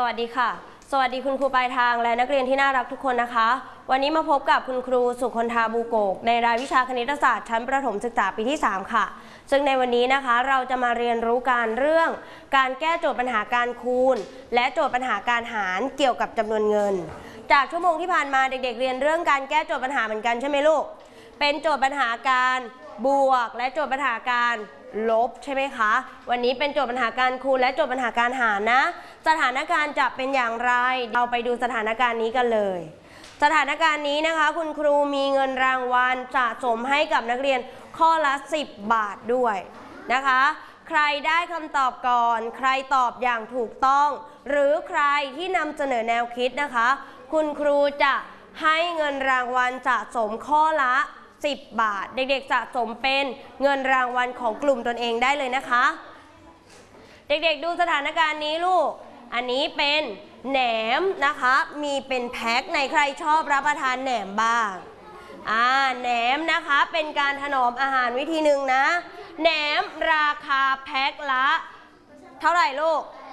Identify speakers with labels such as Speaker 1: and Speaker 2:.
Speaker 1: วัสดีค่ะสวัสดีคุณครูปลายทางและนักเรียนที่น่ารักทุกคนนะคะวันนี้มาพบกับคุณครูสุคนธาบูโกกในรายวิชาคณิตศาสตร์ชั้นประถมศึกษาปีที่3ค่ะซึ่งในวันนี้นะคะเราจะมาเรียนรู้การเรื่องการแก้โจทย์ปัญหาการคูณและโจทย์ปัญหาการหารเกี่ยวกับจำนวนเงินจากชั่วโมงที่ผ่านมาเด็กๆเรียนเรื่องการแก้โจทย์ปัญหาเหมือนกันใช่ไหมลูกเป็นโจทย์ปัญหาการบวกและโจทย์ปัญหาการลบใช่ไหมคะวันนี้เป็นโจทย์ปัญหาการคูณและโจทย์ปัญหาการหารนะสถานการณ์จะเป็นอย่างไรเราไปดูสถานการณ์นี้กันเลยสถานการณ์นี้นะคะคุณครูมีเงินรางวัลสะสมให้กับนักเรียนข้อละ10 บาทด้วยนะคะใครได้คำตอบก่อนใครตอบอย่างถูกต้องหรือใครที่นำเสนอแนวคิดนะคะคุณครูจะให้เงินรางวัลสะสมข้อละ10 บาทเด็กๆสะสมเป็นเงินรางวัลของกลุ่มตนเองได้เลยนะคะเด็กๆดูสถานการณ์นี้ลูกอันนี้เป็นแหนมนะคะมีเป็นแพ็คในใครชอบรับประทานแหนมบ้างแหนมนะคะเป็นการถนอมอาหารวิธีหนึ่งนะแหนมราคาแพ็คละเท่าไหร่ลูก